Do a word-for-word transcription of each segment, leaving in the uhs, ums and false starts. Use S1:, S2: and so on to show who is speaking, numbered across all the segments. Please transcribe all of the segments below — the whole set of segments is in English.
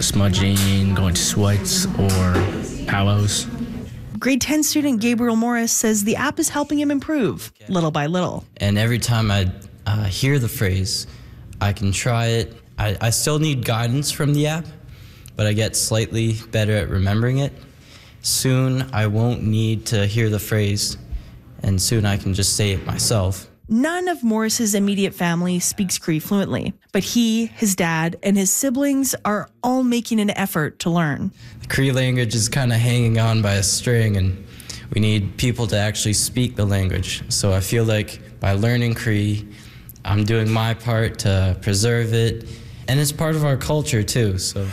S1: smudging, going to sweats or powwows.
S2: Grade ten student Gabriel Morris says the app is helping him improve little by little.
S3: And every time I uh, hear the phrase, I can try it. I, I still need guidance from the app, but I get slightly better at remembering it. Soon I won't need to hear the phrase, and soon I can just say it myself.
S2: None of Morris's immediate family speaks Cree fluently, but he, his dad, and his siblings are all making an effort to learn.
S3: The Cree language is kind of hanging on by a string, and we need people to actually speak the language. So I feel like by learning Cree, I'm doing my part to preserve it, and it's part of our culture too, so.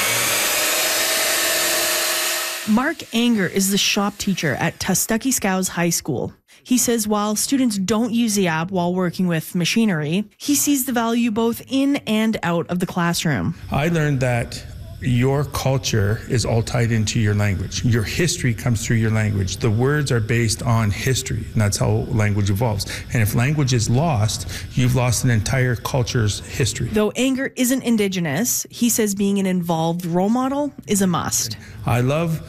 S2: Mark Anger is the shop teacher at Tustucky Scows High School. He says while students don't use the app while working with machinery, he sees the value both in and out of the classroom.
S4: I learned that your culture is all tied into your language. Your history comes through your language. The words are based on history, and that's how language evolves. And if language is lost, you've lost an entire culture's history.
S2: Though Anger isn't Indigenous, he says being an involved role model is a must.
S4: I love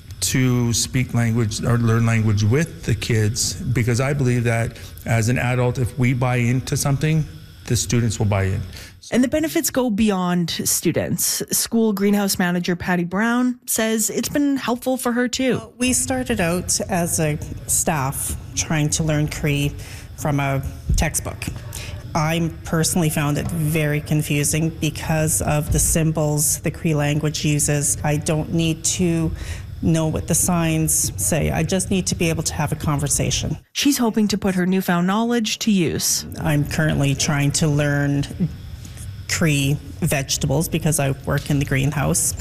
S4: to speak language or learn language with the kids because I believe that as an adult, if we buy into something, the students will buy in.
S2: And the benefits go beyond students. School greenhouse manager Patty Brown says it's been helpful for her too.
S5: We started out as a staff trying to learn Cree from a textbook. I personally found it very confusing because of the symbols the Cree language uses. I don't need to know what the signs say. I just need to be able to have a conversation.
S2: She's hoping to put her newfound knowledge to use.
S5: I'm currently trying to learn Cree vegetables because I work in the greenhouse.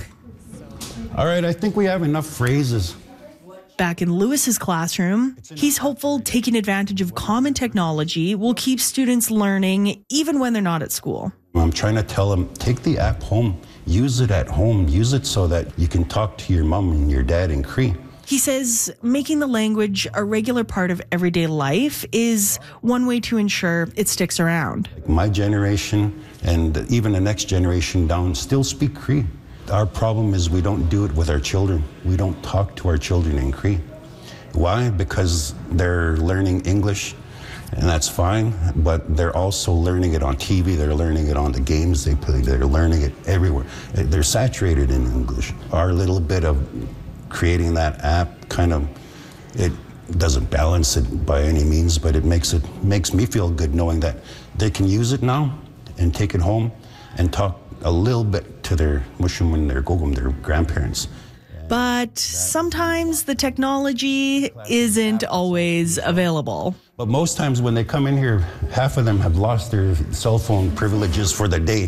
S6: All right, I think we have enough phrases.
S2: Back in Lewis's classroom, he's hopeful taking advantage of common technology will keep students learning even when they're not at school.
S6: I'm trying to tell them, take the app home, use it at home, use it so that you can talk to your mom and your dad in Cree.
S2: He says making the language a regular part of everyday life is one way to ensure it sticks around.
S6: My generation and even the next generation down still speak Cree. Our problem is we don't do it with our children. We don't talk to our children in Cree. Why? Because they're learning English, and that's fine, but they're also learning it on T V, they're learning it on the games they play, they're learning it everywhere. They're saturated in English. Our little bit of creating that app kind of, it doesn't balance it by any means, but it makes it makes me feel good knowing that they can use it now and take it home and talk a little bit to their mushum and their gogum, their grandparents.
S2: But sometimes the technology isn't always available.
S6: But most times when they come in here, half of them have lost their cell phone privileges for the day.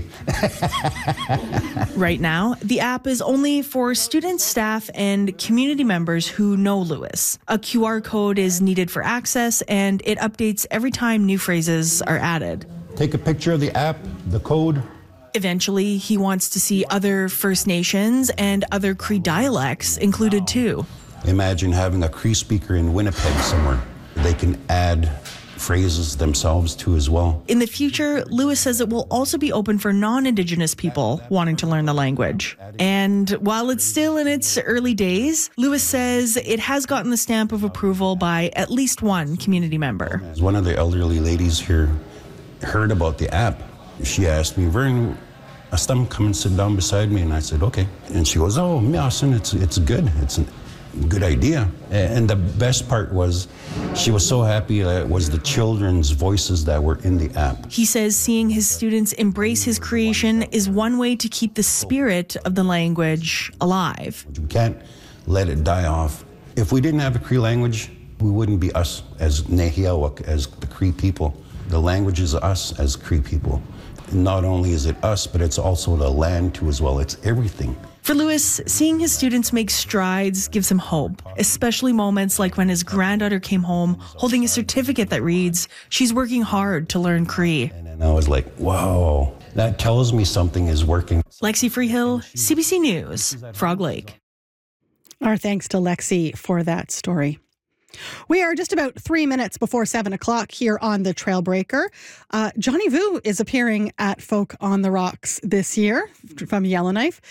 S2: Right now, the app is only for students, staff, and community members who know Lewis. A Q R code is needed for access, and it updates every time new phrases are added.
S6: Take a picture of the app, the code.
S2: Eventually, he wants to see other First Nations and other Cree dialects included too.
S6: Imagine having a Cree speaker in Winnipeg somewhere. They can add phrases themselves too as well.
S2: In the future, Lewis says it will also be open for non-Indigenous people wanting to learn the language. And while it's still in its early days, Lewis says it has gotten the stamp of approval by at least one community member.
S6: One of the elderly ladies here heard about the app. She asked me, Vern, a stum come and sit down beside me, and I said, okay. And she goes, oh, Miasin, it's it's good. It's a good idea. And the best part was she was so happy that it was the children's voices that were in the app.
S2: He says seeing his students embrace his creation is one way to keep the spirit of the language alive.
S6: We can't let it die off. If we didn't have a Cree language, we wouldn't be us as Nehiawak, as the Cree people. The language is us as Cree people. Not only is it us, but it's also the land too as well. It's everything.
S2: For Lewis, seeing his students make strides gives him hope, especially moments like when his granddaughter came home holding a certificate that reads, she's working hard to learn Cree.
S6: And I was like, wow, that tells me something is working.
S2: Lexi Freehill, C B C News, Frog Lake.
S7: Our thanks to Lexi for that story. We are just about three minutes before seven o'clock here on the Trailbreaker. Uh, Johnny Vu is appearing at Folk on the Rocks this year from Yellowknife.